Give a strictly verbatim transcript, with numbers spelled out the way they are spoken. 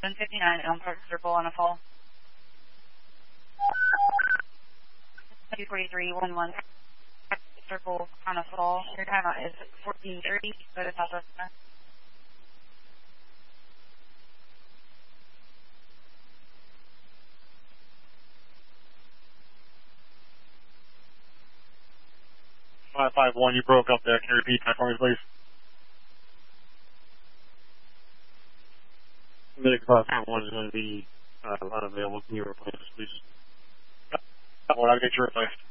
seven fifty-nine, Elm Park Circle on a fall. two forty-three, one one, Circle on a fall. Your timeout is fourteen thirty, go to Southwest. five five one, you broke up there. Can you repeat that for me, please? Medic five five one is going to be uh, unavailable. Can you replace this, please? Well, I'll get you replaced.